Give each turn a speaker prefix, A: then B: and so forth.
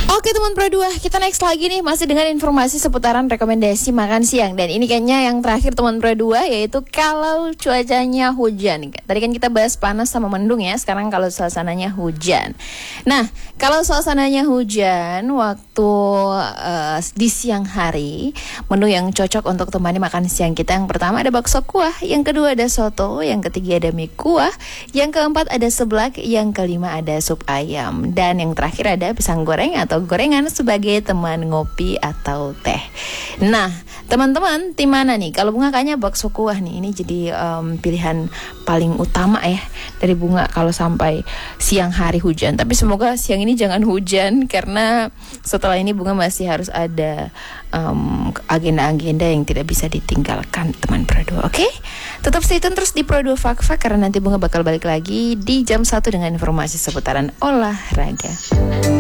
A: Oke teman Pro 2, kita next lagi nih masih dengan informasi seputaran rekomendasi makan siang. Dan ini kayaknya yang terakhir teman Pro 2, yaitu kalau cuacanya hujan. Tadi kan kita bahas panas sama mendung ya, sekarang kalau suasananya hujan. Nah, kalau suasananya hujan waktu di siang hari, menu yang cocok untuk temani makan siang kita, yang pertama ada bakso kuah, yang kedua ada soto, yang ketiga ada mie kuah, yang keempat ada seblak, yang kelima ada sup ayam, dan yang terakhir ada pisang goreng atau gorengan sebagai teman ngopi atau teh. Nah, teman-teman, tim mana nih? Kalau Bunga kayaknya bakso kuah nih. Ini jadi pilihan paling utama ya dari Bunga kalau sampai siang hari hujan. Tapi semoga siang ini jangan hujan, karena setelah ini Bunga masih harus ada agenda-agenda yang tidak bisa ditinggalkan teman Pro 2. Oke? Tetap stay tune terus di Pro 2 Fak-Fak, karena nanti Bunga bakal balik lagi di jam 1 dengan informasi seputaran olahraga.